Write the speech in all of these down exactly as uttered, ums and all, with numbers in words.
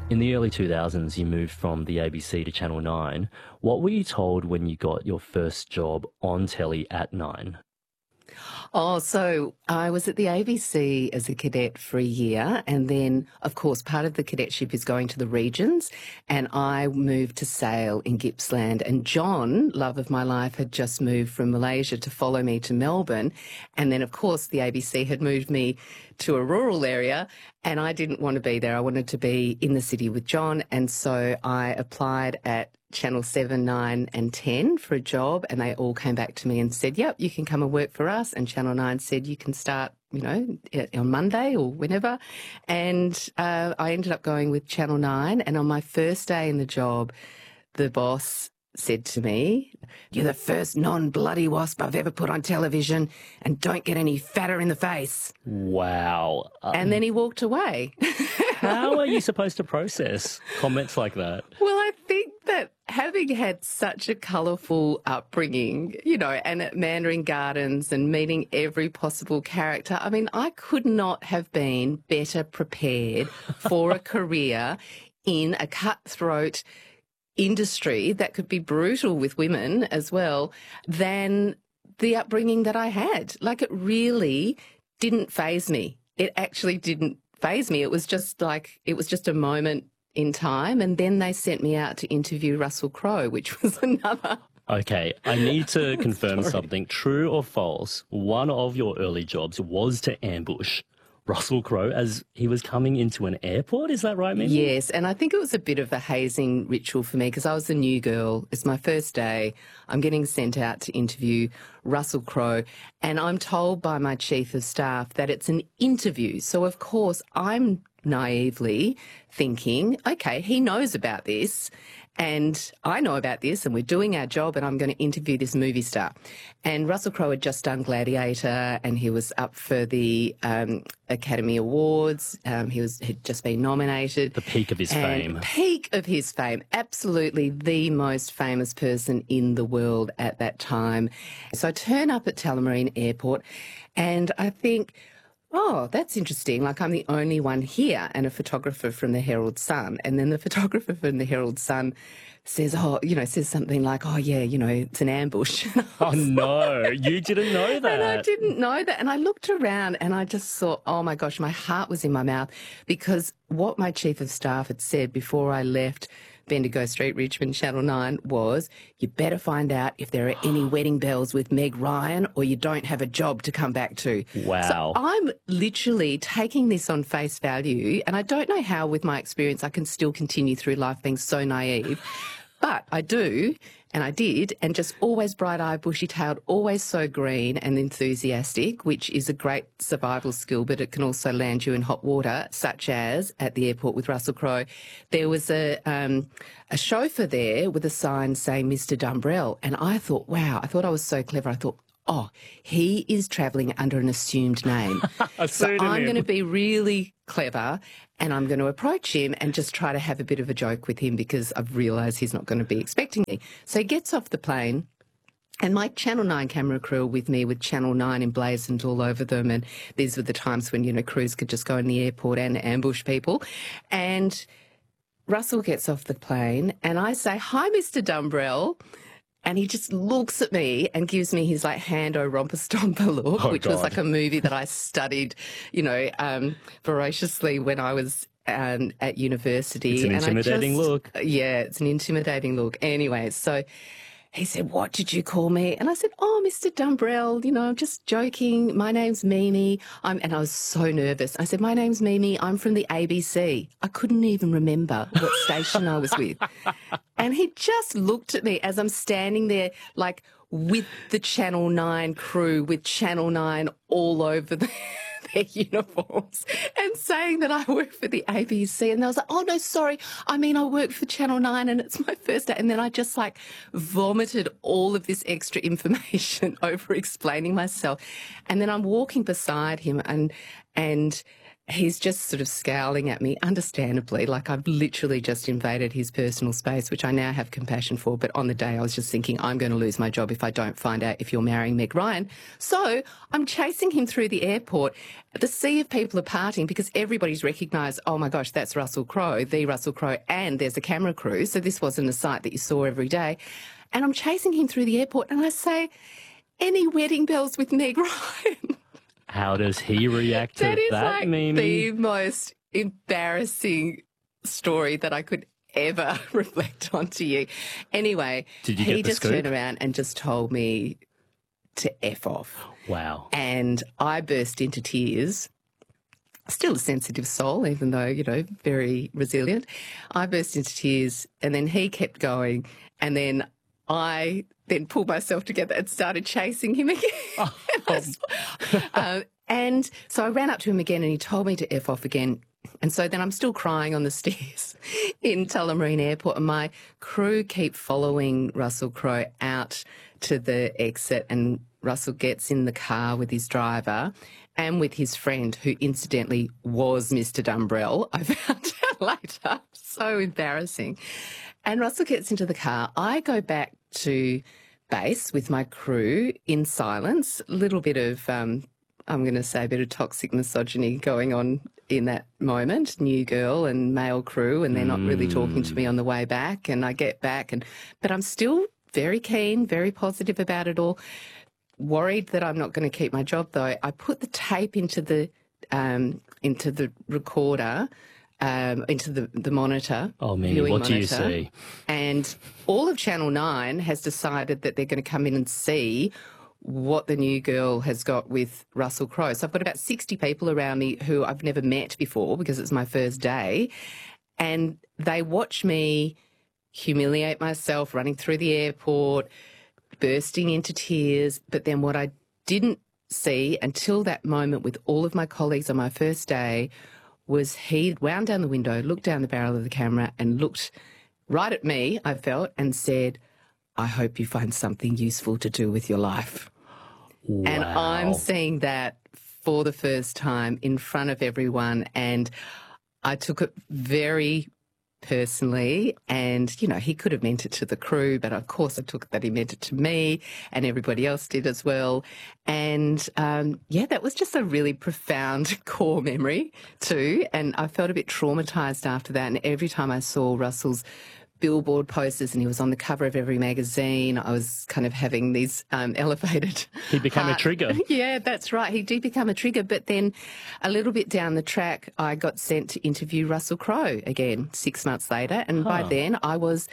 In the early two thousands, you moved from the A B C to Channel nine. What were you told when you got your first job on telly at nine? Oh, so I was at the A B C as a cadet for a year, and then, of course, part of the cadetship is going to the regions, and I moved to Sale in Gippsland. And John, love of my life, had just moved from Malaysia to follow me to Melbourne, and then, of course, the A B C had moved me to a rural area, and I didn't want to be there. I wanted to be in the city with John, and so I applied at Channel seven, nine and ten for a job, and they all came back to me and said, yep, you can come and work for us. And Channel nine said, you can start, you know, on Monday or whenever. And uh, I ended up going with Channel nine, and on my first day in the job, the boss said to me, you're the first non-bloody wasp I've ever put on television, and don't get any fatter in the face. Wow. Um, And then he walked away. how are you supposed to process comments like that? Well, I think that having had such a colourful upbringing, you know, and at Mandarin Gardens and meeting every possible character, I mean, I could not have been better prepared for a career in a cutthroat industry that could be brutal with women as well than the upbringing that I had. Like, it really didn't faze me. It actually didn't faze me. It was just like, it was just a moment in time. And then they sent me out to interview Russell Crowe, which was another. Okay, I need to confirm something. True or false, one of your early jobs was to ambush Russell Crowe as he was coming into an airport. Is that right, Mimi? Yes, and I think it was a bit of a hazing ritual for me because I was a new girl. It's my first day. I'm getting sent out to interview Russell Crowe, and I'm told by my chief of staff that it's an interview. So, of course, I'm naively thinking, okay, he knows about this, and I know about this, and we're doing our job, and I'm going to interview this movie star. And Russell Crowe had just done Gladiator, and he was up for the um, Academy Awards. Um, he was had just been nominated. The peak of his and fame. Peak of his fame. Absolutely the most famous person in the world at that time. So I turn up at Tullamarine Airport, and I think, oh, that's interesting. Like, I'm the only one here and a photographer from the Herald Sun. And then the photographer from the Herald Sun says, oh, you know, says something like, oh, yeah, you know, it's an ambush. Oh, no, you didn't know that. And I didn't know that. And I looked around and I just thought, oh, my gosh, my heart was in my mouth, because what my chief of staff had said before I left Bendigo Street, Richmond, Channel nine, was, you better find out if there are any wedding bells with Meg Ryan, or you don't have a job to come back to. Wow. So I'm literally taking this on face value, and I don't know how with my experience I can still continue through life being so naive, but I do. And I did, and just always bright-eyed, bushy-tailed, always so green and enthusiastic, which is a great survival skill, but it can also land you in hot water, such as at the airport with Russell Crowe. There was a um, a chauffeur there with a sign saying Mister Dumbrell, and I thought, wow, I thought I was so clever. I thought, oh, he is travelling under an assumed name. So I'm going to be really clever, and I'm going to approach him and just try to have a bit of a joke with him, because I've realised he's not going to be expecting me. So he gets off the plane, and my Channel nine camera crew are with me, with Channel nine emblazoned all over them, and these were the times when, you know, crews could just go in the airport and ambush people. And Russell gets off the plane, and I say, hi, Mister Dumbrell. And he just looks at me and gives me his like Hando Romper Stomper look, Oh, which God. was like a movie that I studied, you know, um, voraciously when I was um, at university. It's an And I intimidating just- look. Yeah, it's an intimidating look. Anyway, so he said, what did you call me? And I said, oh, Mister Dumbrell, you know, I'm just joking. My name's Mimi. I'm, and I was so nervous. I said, my name's Mimi. I'm from the A B C. I couldn't even remember what station I was with. And he just looked at me as I'm standing there, like, with the Channel nine crew, with Channel nine all over the, their uniforms, and saying that I work for the A B C. And I was like, oh, no, sorry. I mean, I work for Channel nine and it's my first day. And then I just, like, vomited all of this extra information over explaining myself. And then I'm walking beside him, and, and he's just sort of scowling at me, understandably, like I've literally just invaded his personal space, which I now have compassion for. But on the day, I was just thinking, I'm going to lose my job if I don't find out if you're marrying Meg Ryan. So I'm chasing him through the airport. The sea of people are parting because everybody's recognised, oh my gosh, that's Russell Crowe, the Russell Crowe, and there's a camera crew. So this wasn't a sight that you saw every day. And I'm chasing him through the airport and I say, any wedding bells with Meg Ryan? How does he react to that? Is that, like Mimi? the most embarrassing story that I could ever reflect on to you. Anyway, Did you he get the just scoop? turned around and just told me to F off. Wow. And I burst into tears. Still a sensitive soul, even though, you know, very resilient. I burst into tears and then he kept going and then I then pulled myself together and started chasing him again. Oh. um, and so I ran up to him again and he told me to F off again. And so then I'm still crying on the stairs in Tullamarine Airport and my crew keep following Russell Crowe out to the exit and Russell gets in the car with his driver and with his friend who incidentally was Mister Dumbrell. I found out later. So embarrassing. And Russell gets into the car. I go back to base with my crew in silence. A little bit of, um, I'm going to say, a bit of toxic misogyny going on in that moment. New girl and male crew, and they're not really talking to me on the way back. And I get back, and but I'm still very keen, very positive about it all. Worried that I'm not going to keep my job, though. I put the tape into the um, into the recorder. Um, into the, the monitor. Oh, Mimi, viewing what do you monitor, see? And all of Channel nine has decided that they're going to come in and see what the new girl has got with Russell Crowe. So I've got about sixty people around me who I've never met before because it's my first day. And they watch me humiliate myself, running through the airport, bursting into tears. But then what I didn't see until that moment with all of my colleagues on my first day was he wound down the window, looked down the barrel of the camera and looked right at me, I felt, and said, I hope you find something useful to do with your life. Wow. And I'm seeing that for the first time in front of everyone. And I took it very personally. And, you know, he could have meant it to the crew, but of course I took it that he meant it to me and everybody else did as well. And, um, yeah, that was just a really profound core memory too. And I felt a bit traumatised after that. And every time I saw Russell's billboard posters and he was on the cover of every magazine, I was kind of having these um, elevated... He became heart. a trigger. Yeah, that's right. He did become a trigger. But then a little bit down the track, I got sent to interview Russell Crowe again six months later. And huh. by then I was...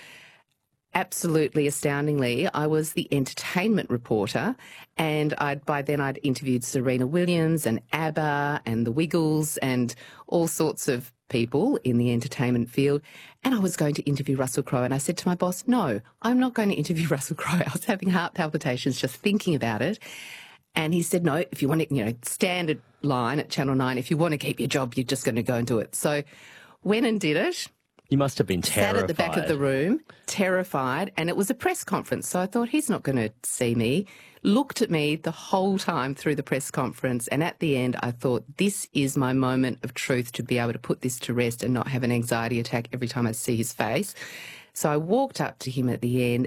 Absolutely astoundingly, I was the entertainment reporter, and I'd by then I'd interviewed Serena Williams and ABBA and the Wiggles and all sorts of people in the entertainment field, and I was going to interview Russell Crowe, and I said to my boss, no, I'm not going to interview Russell Crowe. I was having heart palpitations just thinking about it. And he said, no, if you want to, you know, standard line at Channel nine, if you want to keep your job, you're just going to go and do it. So went and did it. You must have been terrified. Sat at the back of the room, terrified, and it was a press conference, so I thought he's not going to see me. Looked at me the whole time through the press conference, and at the end I thought, this is my moment of truth to be able to put this to rest and not have an anxiety attack every time I see his face. So I walked up to him at the end